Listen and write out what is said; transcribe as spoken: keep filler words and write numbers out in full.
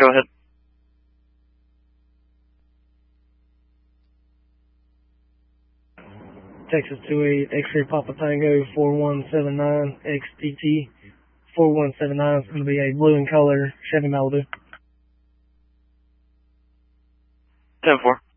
Go ahead. Texas two eight, X-ray Papa Tango, four one seven nine, X T T, four one seven nine is going to be a blue in color Chevy Malibu. ten four.